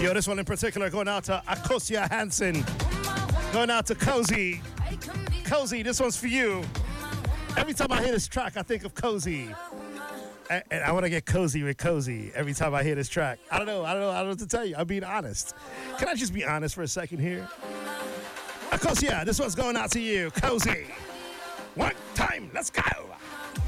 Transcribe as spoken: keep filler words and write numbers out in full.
Yo, this one in particular going out to Akosia Hansen. Going out to Cozy. Cozy, this one's for you. Every time I hear this track, I think of Cozy. And, and I want to get cozy with Cozy every time I hear this track. I don't know. I don't know. I don't know what to tell you. I'm being honest. Can I just be honest for a second here? Akosia, this one's going out to you. Cozy. One time. Let's go.